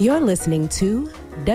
You're listening to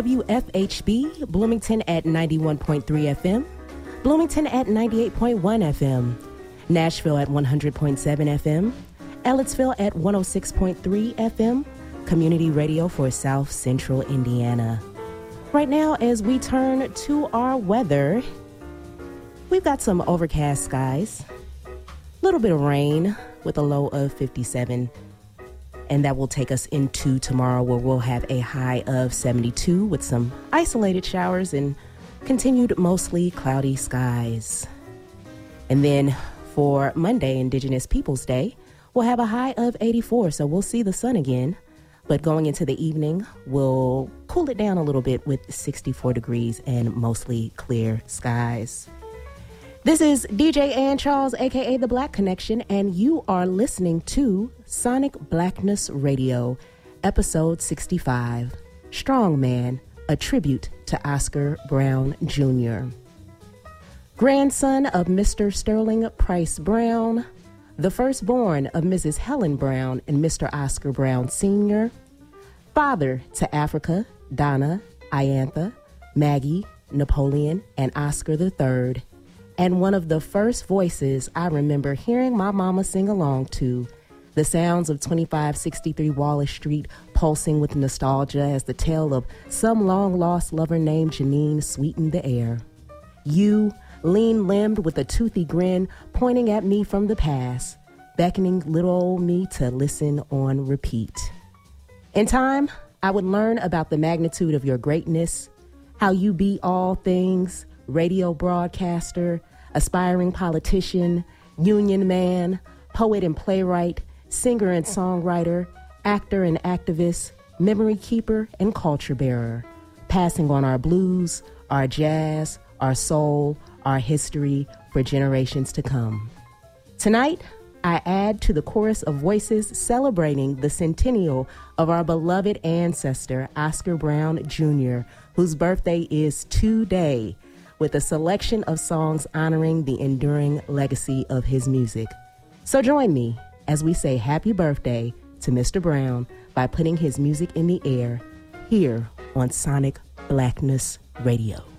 WFHB Bloomington at 91.3 FM, Bloomington at 98.1 FM, Nashville at 100.7 FM, Ellettsville at 106.3 FM, community radio for South Central Indiana. Right now, as we turn to our weather, we've got some overcast skies, a little bit of rain with a low of 57. And that will take us into tomorrow, where we'll have a high of 72 with some isolated showers and continued mostly cloudy skies. And then for Monday, Indigenous Peoples Day, we'll have a high of 84, so we'll see the sun again. But going into the evening, we'll cool it down a little bit with 64 degrees and mostly clear skies. This is DJ Ann Charles, a.k.a. The Black Connection, and you are listening to Sonic Blackness Radio, Episode 65, Strong Man, a tribute to Oscar Brown Jr. Grandson of Mr. Sterling Price Brown, the firstborn of Mrs. Helen Brown and Mr. Oscar Brown Sr., father to Africa, Donna, Iantha, Maggie, Napoleon, and Oscar III, and one of the first voices I remember hearing my mama sing along to, the sounds of 2563 Wallace Street pulsing with nostalgia as the tale of some long-lost lover named Janine sweetened the air. You, lean-limbed with a toothy grin, pointing at me from the past, beckoning little old me to listen on repeat. In time, I would learn about the magnitude of your greatness, how you be all things, radio broadcaster, aspiring politician, union man, poet and playwright, singer and songwriter, actor and activist, memory keeper and culture bearer, passing on our blues, our jazz, our soul, our history for generations to come. Tonight, I add to the chorus of voices celebrating the centennial of our beloved ancestor, Oscar Brown Jr., whose birthday is today, with a selection of songs honoring the enduring legacy of his music. So join me as we say happy birthday to Mr. Brown by putting his music in the air here on Sonic Blackness Radio.